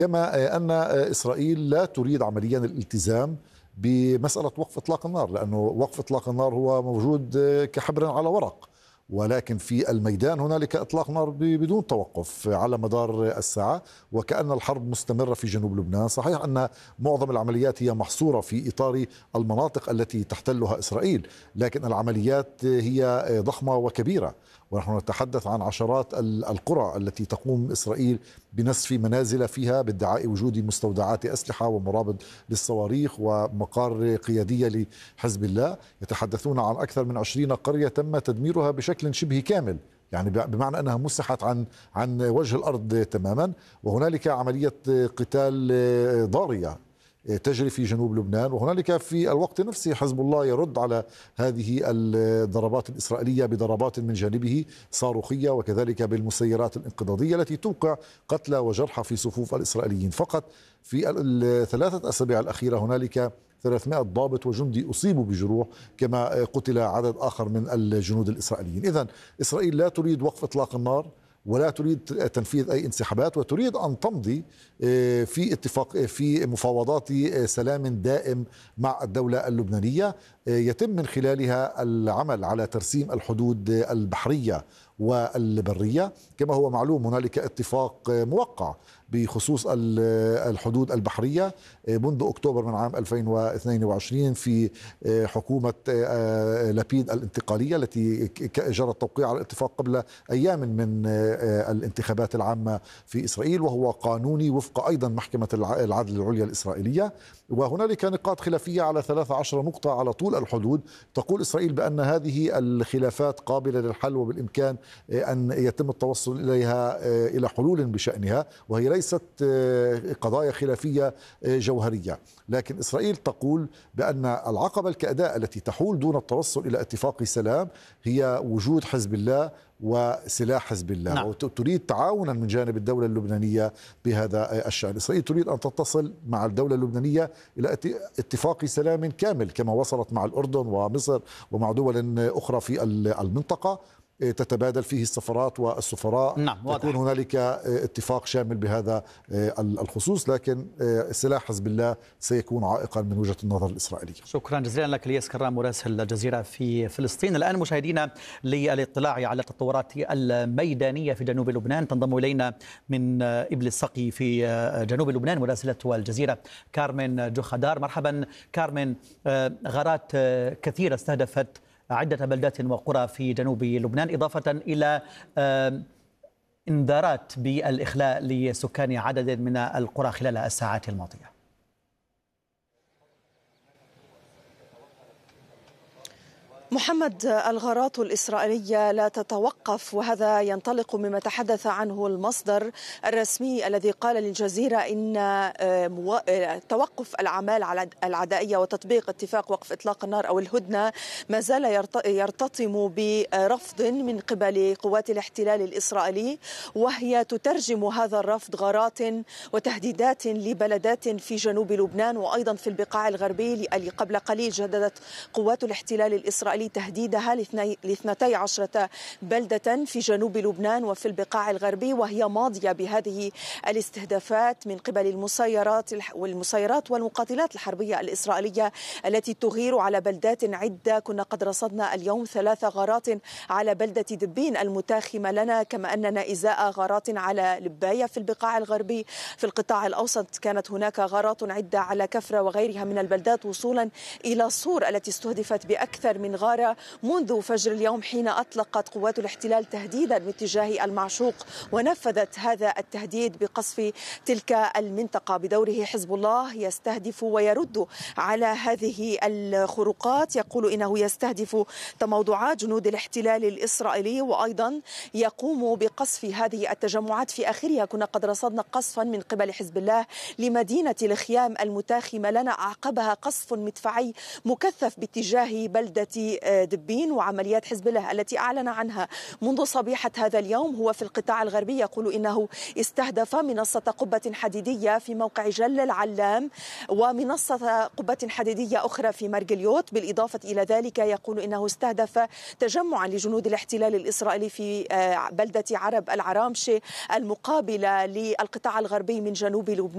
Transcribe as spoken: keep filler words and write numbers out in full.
كما أن إسرائيل لا تريد عمليا الالتزام بمسألة وقف إطلاق النار، لأنه وقف إطلاق النار هو موجود كحبر على ورق، ولكن في الميدان هنالك إطلاق نار بدون توقف على مدار الساعة، وكأن الحرب مستمرة في جنوب لبنان. صحيح أن معظم العمليات هي محصورة في إطار المناطق التي تحتلها إسرائيل، لكن العمليات هي ضخمة وكبيرة، ونحن نتحدث عن عشرات القرى التي تقوم إسرائيل بنسف منازل فيها بادعاء وجود مستودعات أسلحة ومرابط للصواريخ ومقار قيادية لحزب الله. يتحدثون عن أكثر من عشرين قرية تم تدميرها بشكل شبه كامل، يعني بمعنى أنها مسحت عن عن وجه الأرض تماما. وهنالك عملية قتال ضارية تجري في جنوب لبنان، وهنالك في الوقت نفسه حزب الله يرد على هذه الضربات الإسرائيلية بضربات من جانبه صاروخية، وكذلك بالمسيرات الانقضاضية التي توقع قتلى وجرحى في صفوف الإسرائيليين. فقط في الثلاثة أسابيع الأخيرة هنالك ثلاثمائة ضابط وجندي أصيبوا بجروح، كما قتل عدد آخر من الجنود الإسرائيليين. إذن إسرائيل لا تريد وقف إطلاق النار، ولا تريد تنفيذ أي انسحابات، وتريد أن تمضي في اتفاق في مفاوضات سلام دائم مع الدولة اللبنانية يتم من خلالها العمل على ترسيم الحدود البحرية والبرية. كما هو معلوم هنالك اتفاق موقع بخصوص الحدود البحرية منذ أكتوبر من عام ألفين واثنين وعشرين في حكومة لبيد الانتقالية التي جرى التوقيع على الاتفاق قبل أيام من الانتخابات العامة في إسرائيل، وهو قانوني وفق أيضا محكمة العدل العليا الإسرائيلية. وهنالك نقاط خلافية على ثلاث عشرة نقطة على طول الحدود. تقول إسرائيل بأن هذه الخلافات قابلة للحل وبالإمكان أن يتم التوصل إليها إلى حلول بشأنها، وهي ليست قضايا خلافية جوهرية. لكن إسرائيل تقول بأن العقبة الكأداء التي تحول دون التوصل إلى اتفاق سلام هي وجود حزب الله وسلاح حزب الله. نعم. وتريد تعاونا من جانب الدولة اللبنانية بهذا الشأن. إسرائيل تريد أن تتصل مع الدولة اللبنانية إلى اتفاق سلام كامل كما وصلت مع الأردن ومصر ومع دول أخرى في المنطقة، تتبادل فيه السفارات والسفراء. نعم، تكون هنالك اتفاق شامل بهذا الخصوص، لكن سلاح حزب الله سيكون عائقا من وجهة النظر الإسرائيلية. شكرا جزيلا لك الياس كرام مراسل الجزيرة في فلسطين. الآن مشاهدينا للاطلاع على التطورات الميدانية في جنوب لبنان تنضم إلينا من إبل السقي في جنوب لبنان مراسلة الجزيرة كارمن جوخدار. مرحبا كارمن. غارات كثيرة استهدفت عدة بلدات وقرى في جنوب لبنان، إضافة إلى إنذارات بالإخلاء لسكان عدد من القرى خلال الساعات الماضية. محمد، الغارات الإسرائيلية لا تتوقف، وهذا ينطلق مما تحدث عنه المصدر الرسمي الذي قال للجزيرة إن توقف الأعمال العدائية وتطبيق اتفاق وقف إطلاق النار أو الهدنة ما زال يرتطم برفض من قبل قوات الاحتلال الإسرائيلي، وهي تترجم هذا الرفض غارات وتهديدات لبلدات في جنوب لبنان وأيضا في البقاع الغربي. قبل قليل جددت قوات الاحتلال الإسرائيلي تهديدها لاثنتي عشرة بلدة في جنوب لبنان وفي البقاع الغربي، وهي ماضية بهذه الاستهدافات من قبل المسيرات والمسيرات والمقاتلات الحربية الإسرائيلية التي تغير على بلدات عدة. كنا قد رصدنا اليوم ثلاث غارات على بلدة دبين المتاخمة لنا، كما أننا إزاء غارات على لباية في البقاع الغربي. في القطاع الأوسط كانت هناك غارات عدة على كفرة وغيرها من البلدات، وصولا إلى صور التي استهدفت بأكثر من غارة منذ فجر اليوم حين أطلقت قوات الاحتلال تهديدا باتجاه المعشوق ونفذت هذا التهديد بقصف تلك المنطقة. بدوره حزب الله يستهدف ويرد على هذه الخروقات، يقول إنه يستهدف تموضعات جنود الاحتلال الإسرائيلي وأيضا يقوم بقصف هذه التجمعات. في آخرها كنا قد رصدنا قصفا من قبل حزب الله لمدينة الخيام المتاخمة لنا، أعقبها قصف مدفعي مكثف باتجاه بلدة دبين. وعمليات حزب الله التي أعلن عنها منذ صبيحة هذا اليوم هو في القطاع الغربي، يقول إنه استهدف منصة قبة حديدية في موقع جل العلام ومنصة قبة حديدية أخرى في مرجليوت. بالإضافة إلى ذلك يقول إنه استهدف تجمعا لجنود الاحتلال الإسرائيلي في بلدة عرب العرامشة المقابلة للقطاع الغربي من جنوب لبنان.